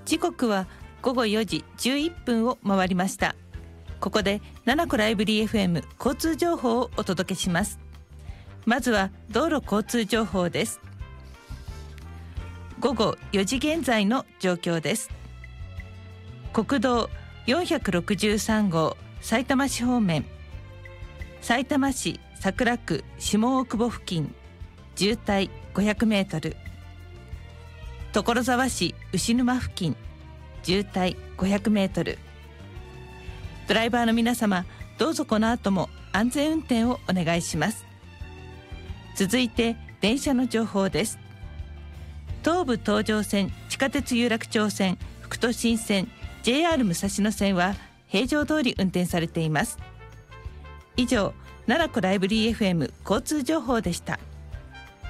時刻は午後4時11分を回りました。ここで七子ライブリー FM 交通情報をお届けします。まずは道路交通情報です。午後4時現在の状況です。国道463号さいたま市方面、さいたま市桜区下大久保付近渋滞500メートル、所沢市牛沼付近渋滞500メートル。ドライバーの皆様、どうぞこの後も安全運転をお願いします。続いて電車の情報です。東武東上線、地下鉄有楽町線、副都心線、JR 武蔵野線は平常通り運転されています。以上、奈良子ライブリー FM 交通情報でした。